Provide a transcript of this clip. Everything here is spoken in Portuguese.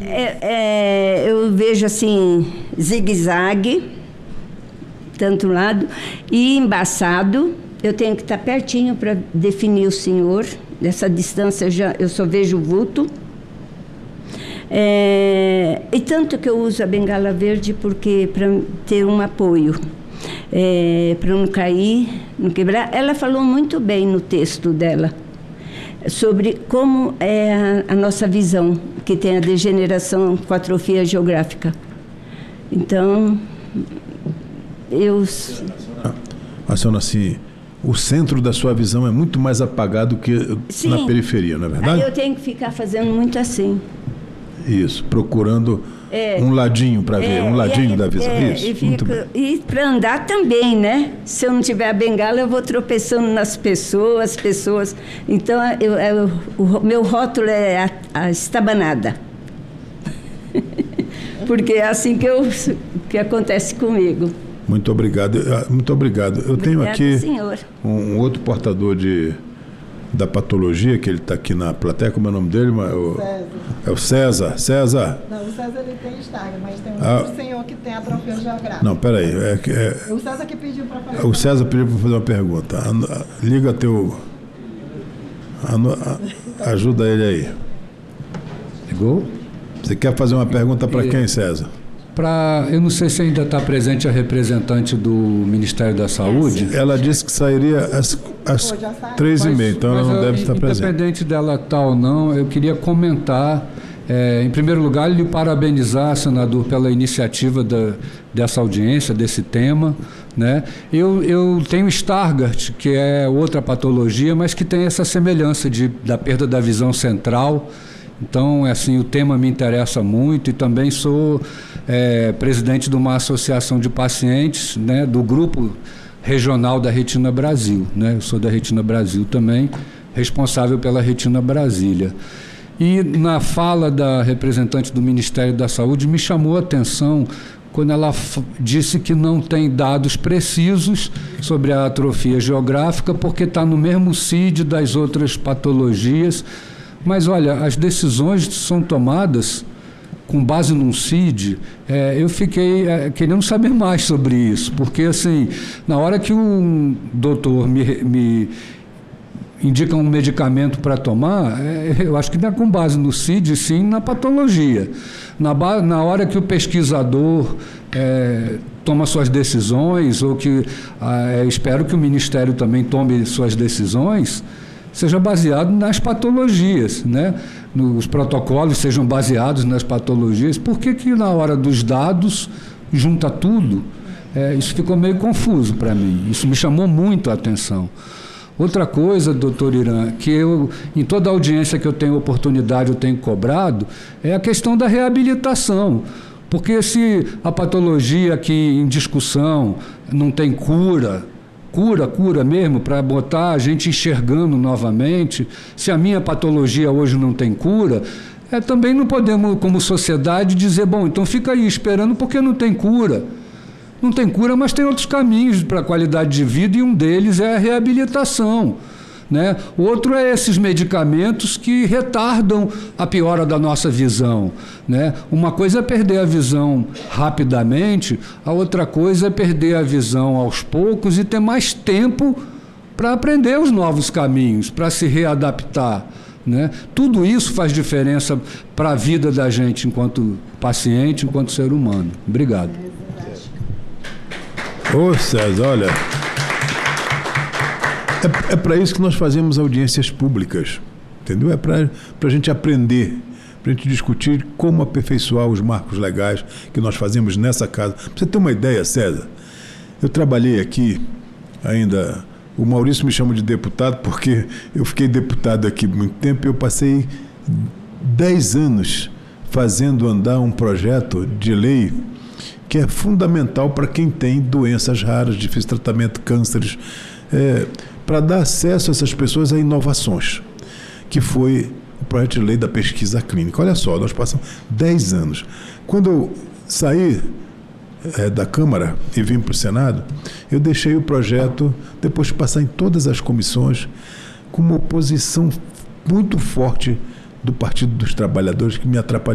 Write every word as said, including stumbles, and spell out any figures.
É, é, eu vejo assim, zigue-zague, tanto lado, e embaçado. Eu tenho que estar pertinho para definir o senhor. Dessa distância eu, já, eu só vejo o vulto. É, e tanto que eu uso a bengala verde porque para ter um apoio, é, para não cair, não quebrar. Ela falou muito bem no texto dela sobre como é a, a nossa visão, que tem a degeneração com atrofia geográfica. Então, eu... A senhora, assim, o centro da sua visão é muito mais apagado que Sim. na periferia, não é verdade? Aí eu tenho que ficar fazendo muito assim. Isso, procurando é, um ladinho para ver, é, um ladinho aí, da visão. É, Isso, e fico, e para andar também, né? Se eu não tiver a bengala, eu vou tropeçando nas pessoas, pessoas. Então, eu, eu, o meu rótulo é a, a estabanada. Porque é assim que, eu, que acontece comigo. Muito obrigado, muito obrigado. Eu Obrigada, tenho aqui senhor. Um, um outro portador de, da patologia, que ele está aqui na plateia, como é o nome dele? O, César. É o César. César? Não, o César ele tem Stargardt, mas tem um ah, outro senhor que tem atrofia geográfica. Não, peraí. É, é, o César que pediu para fazer. O César pediu para fazer uma pergunta. Liga teu... Ajuda ele aí. Ligou? Você quer fazer uma pergunta para quem, César? Pra, eu não sei se ainda está presente a representante do Ministério da Saúde. Ela disse que sairia às, às três e meia, então ela não deve estar presente. Independente dela estar ou não, eu queria comentar, é, em primeiro lugar, lhe parabenizar, senador, pela iniciativa da, dessa audiência, desse tema. Né? Eu, eu tenho Stargardt, que é outra patologia, mas que tem essa semelhança de, da perda da visão central. Então, assim, o tema me interessa muito e também sou é, presidente de uma associação de pacientes, né, do grupo regional da Retina Brasil. Né? Eu sou da Retina Brasil também, responsável pela Retina Brasília. E na fala da representante do Ministério da Saúde me chamou a atenção quando ela disse que não tem dados precisos sobre a atrofia geográfica porque está no mesmo C I D das outras patologias. Mas, olha, as decisões são tomadas com base num C I D. É, eu fiquei é, querendo saber mais sobre isso, porque, assim, na hora que um doutor me, me indica um medicamento para tomar, é, eu acho que não é com base no C I D, sim na patologia. Na, na hora que o pesquisador é, toma suas decisões, ou que é, espero que o Ministério também tome suas decisões, seja baseado nas patologias, né? Os protocolos sejam baseados nas patologias. Por que que na hora dos dados junta tudo? É, isso ficou meio confuso para mim. Isso me chamou muito a atenção. Outra coisa, doutor Irã, que eu, em toda audiência que eu tenho oportunidade, eu tenho cobrado, é a questão da reabilitação. Porque se a patologia aqui em discussão não tem cura, cura, cura mesmo, para botar a gente enxergando novamente, se a minha patologia hoje não tem cura, é, também não podemos, como sociedade, dizer, bom, então fica aí esperando porque não tem cura. Não tem cura, mas tem outros caminhos para a qualidade de vida e um deles é a reabilitação. Né? O outro é esses medicamentos que retardam a piora da nossa visão. Né? Uma coisa é perder a visão rapidamente, a outra coisa é perder a visão aos poucos e ter mais tempo para aprender os novos caminhos, para se readaptar. Né? Tudo isso faz diferença para a vida da gente enquanto paciente, enquanto ser humano. Obrigado. Ô César, olha... É, é para isso que nós fazemos audiências públicas, entendeu? É para a gente aprender, para a gente discutir como aperfeiçoar os marcos legais que nós fazemos nessa casa. Para você ter uma ideia, César, eu trabalhei aqui ainda, o Maurício me chama de deputado porque eu fiquei deputado aqui muito tempo e eu passei dez anos fazendo andar um projeto de lei que é fundamental para quem tem doenças raras, difícil tratamento, cânceres, é, para dar acesso a essas pessoas a inovações, que foi o projeto de lei da pesquisa clínica. Olha só, nós passamos dez anos. Quando eu saí é, da Câmara e vim para o Senado, eu deixei o projeto, depois de passar em todas as comissões, com uma oposição muito forte do Partido dos Trabalhadores, que me atrapalhou